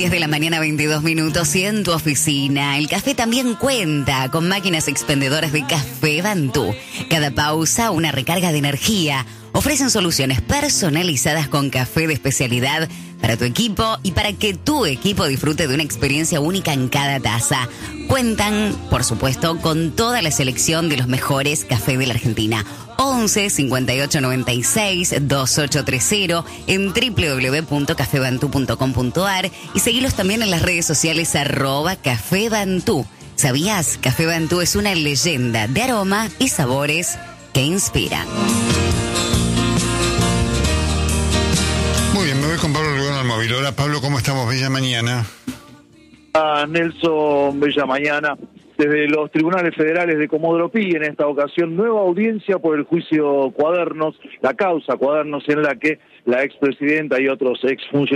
10 de la mañana, 22 minutos, y en tu oficina. El café también cuenta con máquinas expendedoras de café Bantú. Cada pausa, una recarga de energía. Ofrecen soluciones personalizadas con café de especialidad para tu equipo y para que tu equipo disfrute de una experiencia única en cada taza. Cuentan, por supuesto, con toda la selección de los mejores cafés de la Argentina. 11 58 96 2830 en www.cafebantú.com.ar y seguilos también en las redes sociales @cafebantú. ¿Sabías? Café Bantú es una leyenda de aroma y sabores que inspiran. Muy bien, me voy con Pablo Rugano al móvil. Hola Pablo, ¿cómo estamos? Bella mañana. Nelson, bella mañana. Desde los tribunales federales de Comodoro Pi, en esta ocasión, nueva audiencia por el juicio Cuadernos, la causa Cuadernos, en la que la expresidenta y otros exfuncionarios